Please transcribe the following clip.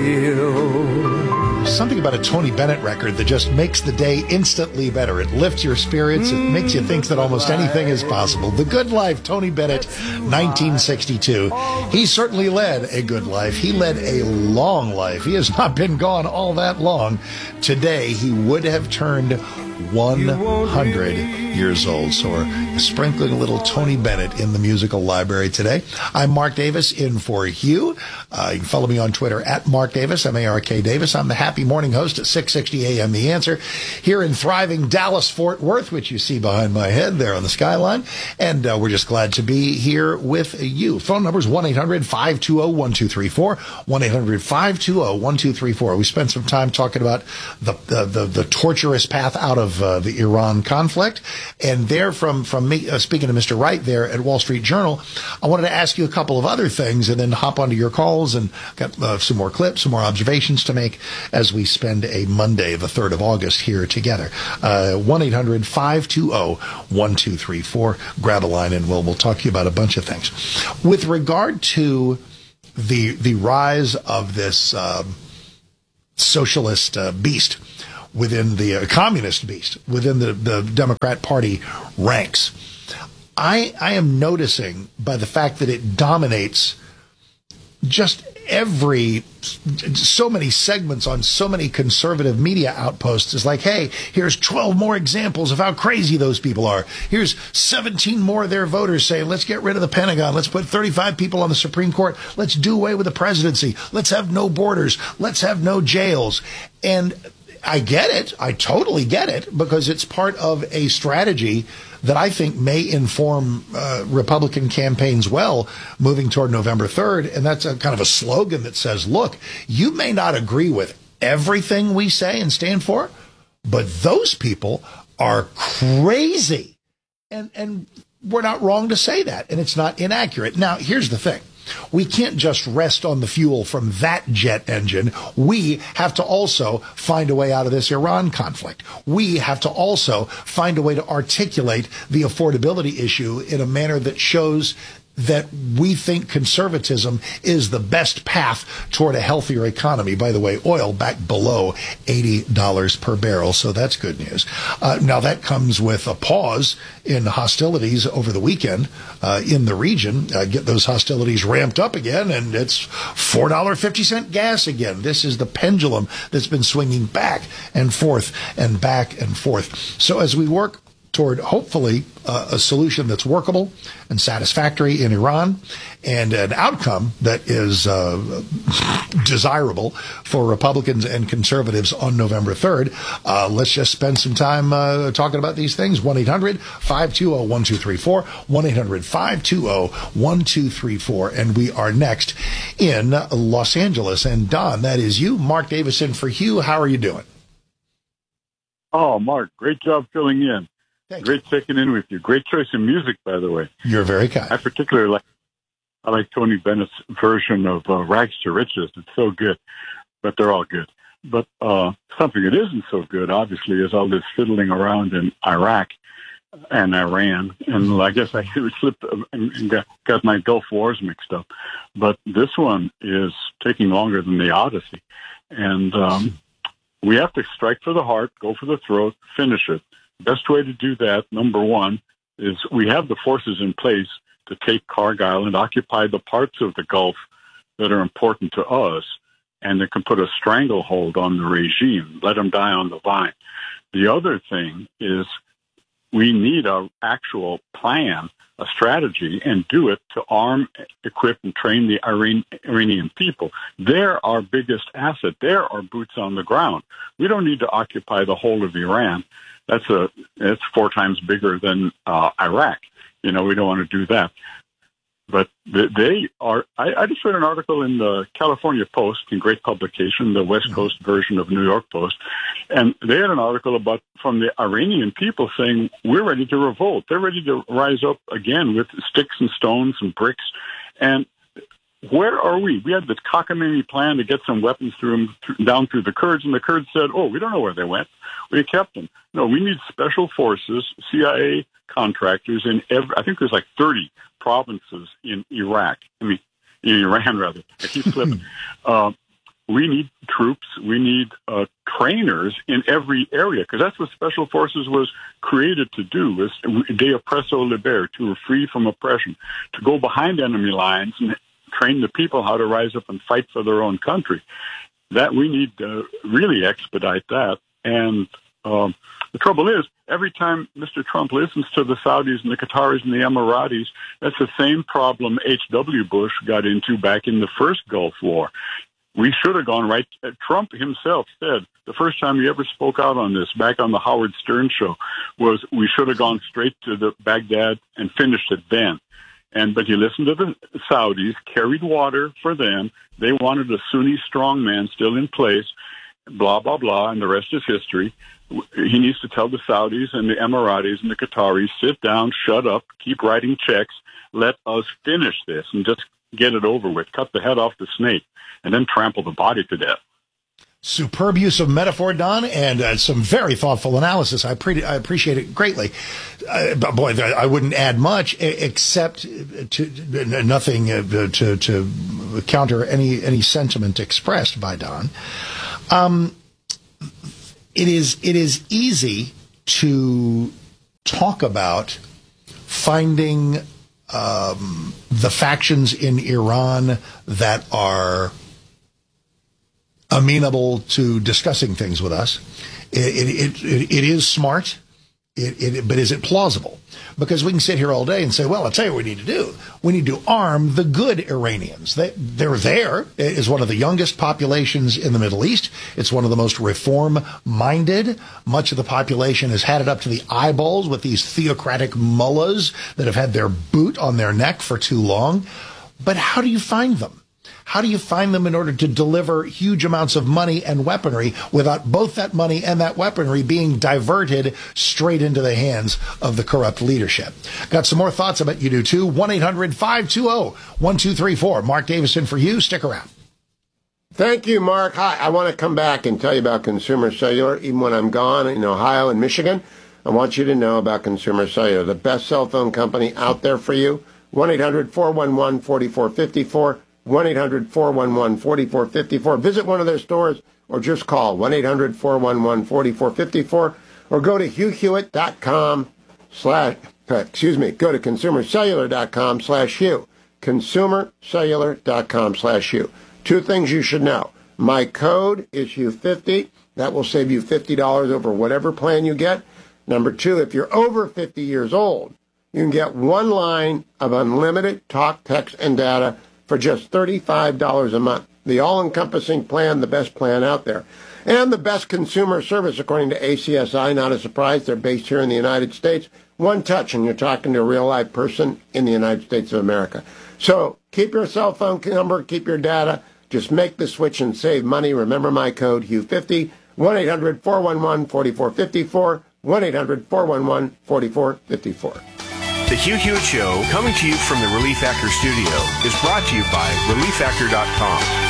feel. Something about a Tony Bennett record that just makes the day instantly better. It lifts your spirits. It makes you think that almost anything is possible. The Good Life, Tony Bennett, 1962. He certainly led a good life. He led a long life. He has not been gone all that long. Today, he would have turned 100 years old. So we're sprinkling a little Tony Bennett in the musical library today. I'm Mark Davis in for Hugh. You can follow me on Twitter at Mark Davis, M-A-R-K Davis. I'm the happy morning host at 6:60 a.m. The Answer here in thriving Dallas-Fort Worth, which you see behind my head there on the skyline. And we're just glad to be here with you. Phone number is 1-800-520-1234, 1-800-520-1234. We spent some time talking about the torturous path out of the Iran conflict. And there from me, speaking to Mr. Wright there at Wall Street Journal, I wanted to ask you a couple of other things and then hop onto your calls and got some more clips, some more observations to make as we spend a Monday, the 3rd of August, here together. 1-800-520-1234. Grab a line and we'll talk to you about a bunch of things. With regard to the rise of this socialist beast within the communist beast within the Democrat Party ranks, I am noticing by the fact that it dominates just so many segments on so many conservative media outposts is like, hey, here's 12 more examples of how crazy those people are. Here's 17 more of their voters saying, let's get rid of the Pentagon. Let's put 35 people on the Supreme Court. Let's do away with the presidency. Let's have no borders. Let's have no jails. And I get it. I totally get it, because it's part of a strategy that I think may inform Republican campaigns well moving toward November 3rd. And that's a kind of a slogan that says, look, you may not agree with everything we say and stand for, but those people are crazy. And we're not wrong to say that. And it's not inaccurate. Now, here's the thing. We can't just rest on the fuel from that jet engine. We have to also find a way out of this Iran conflict. We have to also find a way to articulate the affordability issue in a manner that shows that we think conservatism is the best path toward a healthier economy. By the way, oil back below $80 per barrel, so that's good news. Now, that comes with a pause in hostilities over the weekend in the region. Get those hostilities ramped up again, and it's $4.50 gas again. This is the pendulum that's been swinging back and forth and back and forth. So as we work toward hopefully a solution that's workable and satisfactory in Iran and an outcome that is desirable for Republicans and conservatives on November 3rd. Let's just spend some time talking about these things. 1-800-520-1234, 1-800-520-1234. And we are next in Los Angeles. And Don, that is you. Mark Davis in for Hugh. How are you doing? Oh, Mark, great job filling in. Great checking in with you. Great choice of music, by the way. You're very kind. I particularly like Tony Bennett's version of Rags to Riches. It's so good, but they're all good. But something that isn't so good, obviously, is all this fiddling around in Iraq and Iran. And I guess I slipped and got my Gulf Wars mixed up. But this one is taking longer than the Odyssey. And we have to strike for the heart, go for the throat, finish it. Best way to do that, number one, is we have the forces in place to take Cargill and occupy the parts of the Gulf that are important to us, and that can put a stranglehold on the regime, let them die on the vine. The other thing is we need an actual plan, a strategy, and do it to arm, equip, and train the Iranian people. They're our biggest asset. They're our boots on the ground. We don't need to occupy the whole of Iran. It's 4 times bigger than Iraq. We don't want to do that. But they are. I just read an article in the California Post, in great publication, the West Coast version of New York Post, and they had an article from the Iranian people saying, we're ready to revolt. They're ready to rise up again with sticks and stones and bricks. And where are we? We had this cockamamie plan to get some weapons down through the Kurds, and the Kurds said, we don't know where they went. We kept them. No, we need special forces, CIA contractors in I think there's like 30 provinces in Iraq. In Iran, rather. I keep slipping. we need troops, we need trainers in every area, because that's what Special Forces was created to do, is de oppresso liber, to free from oppression, to go behind enemy lines and train the people how to rise up and fight for their own country. That we need to really expedite that. And the trouble is, every time Mr. Trump listens to the Saudis and the Qataris and the Emiratis, that's the same problem H.W. Bush got into back in the first Gulf War. We should have gone right. Trump himself said the first time he ever spoke out on this, back on the Howard Stern show, was we should have gone straight to the Baghdad and finished it then. But you listen to the Saudis, carried water for them. They wanted a Sunni strongman still in place, blah, blah, blah, and the rest is history. He needs to tell the Saudis and the Emiratis and the Qataris, sit down, shut up, keep writing checks, let us finish this and just get it over with, cut the head off the snake, and then trample the body to death. Superb use of metaphor, Don, and some very thoughtful analysis. I appreciate it greatly. But boy, I wouldn't add much except to nothing to counter any sentiment expressed by Don. It is easy to talk about finding the factions in Iran that are amenable to discussing things with us. It is smart, but is it plausible? Because we can sit here all day and say, well, I'll tell you what we need to do. We need to arm the good Iranians. They're there. It is one of the youngest populations in the Middle East. It's one of the most reform-minded. Much of the population has had it up to the eyeballs with these theocratic mullahs that have had their boot on their neck for too long. But how do you find them? How do you find them in order to deliver huge amounts of money and weaponry without both that money and that weaponry being diverted straight into the hands of the corrupt leadership? Got some more thoughts about you do too. 1-800-520-1234. Mark Davison for you. Stick around. Thank you, Mark. Hi, I want to come back and tell you about Consumer Cellular. Even when I'm gone in Ohio and Michigan, I want you to know about Consumer Cellular, the best cell phone company out there for you. 1-800-411-4454. 1-800-411-4454. Visit one of their stores or just call 1-800-411-4454 or go to HughHewitt.com go to consumercellular.com/Hugh. Consumercellular.com/Hugh. Two things you should know. My code is Hugh50. That will save you $50 over whatever plan you get. Number two, if you're over 50 years old, you can get one line of unlimited talk, text, and data for just $35 a month. The all-encompassing plan, the best plan out there. And the best consumer service, according to ACSI. Not a surprise. They're based here in the United States. One touch, and you're talking to a real-life person in the United States of America. So keep your cell phone number, keep your data. Just make the switch and save money. Remember my code, Hugh50, 1-800-411-4454, 1-800-411-4454. The Hugh Hewitt Show, coming to you from the Relief Factor studio, is brought to you by ReliefFactor.com.